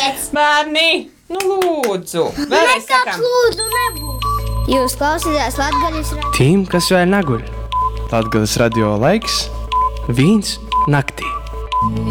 Kāpēc? Bērni, nu lūdzu. Vēlreiz sakām. Lūdzu, nebūs. Jūs klausījāties Latgales radio. Tiem, kas vēl neguļ. Latgales radio laiks 1 naktī.